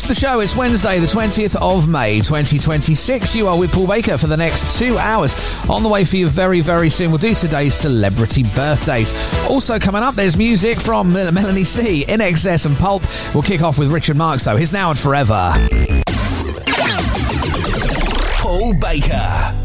to the show. It's Wednesday, the 20th of May, 2026. You are with Paul Baker for the next 2 hours. On the way for you very, very soon. We'll do today's celebrity birthdays. Also coming up, there's music from Melanie C, In Excess and Pulp. We'll kick off with Richard Marx, though. His Now and Forever. Paul Baker.